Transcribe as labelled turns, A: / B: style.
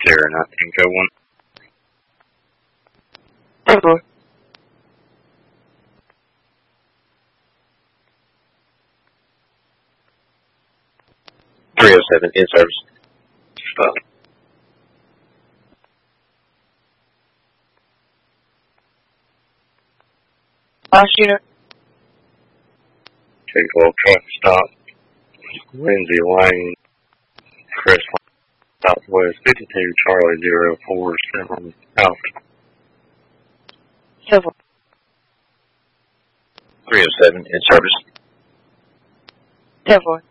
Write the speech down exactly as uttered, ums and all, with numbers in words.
A: Sierra nineteen oh one.
B: ten four.
C: three oh seven, in service.
A: Stop.
B: Last unit.
A: Two twelve, traffic stop. Lindsay Lane, Crestline, Southwest, fifty-two Charlie zero four seven Alpha.
B: ten four.
C: three oh seven, in service.
B: ten four.